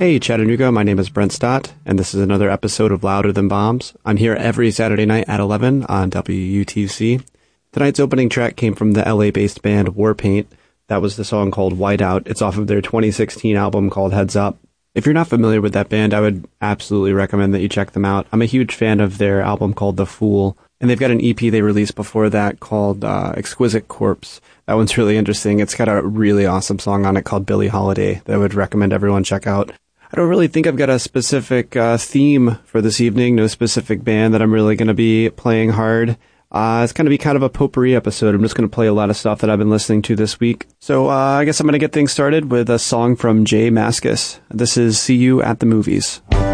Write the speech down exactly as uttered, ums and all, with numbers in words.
Hey Chattanooga, my name is Brent Stott, and this is another episode of Louder Than Bombs. I'm here every Saturday night at eleven on W U T C. Tonight's opening track came from the L A-based band Warpaint. That was the song called Whiteout. It's off of their twenty sixteen album called Heads Up. If you're not familiar with that band, I would absolutely recommend that you check them out. I'm a huge fan of their album called The Fool, and they've got an E P they released before that called uh, Exquisite Corpse. That one's really interesting. It's got a really awesome song on it called Billie Holiday that I would recommend everyone check out. I don't really think I've got a specific uh, theme for this evening, no specific band that I'm really going to be playing hard. Uh, it's going to be kind of a potpourri episode. I'm just going to play a lot of stuff that I've been listening to this week. So uh, I guess I'm going to get things started with a song from J Mascis. This is See You at the Movies.